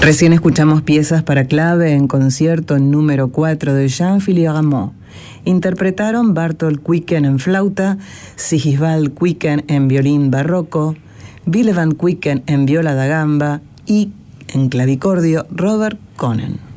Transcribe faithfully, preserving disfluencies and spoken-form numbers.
Recién escuchamos piezas para clave en concierto número cuatro de Jean-Philippe Rameau. Interpretaron Barthold Kuiken en flauta, Sigisvald Kuiken en violín barroco, Willevant Kuiken en viola da gamba y en clavicordio Robert Konen.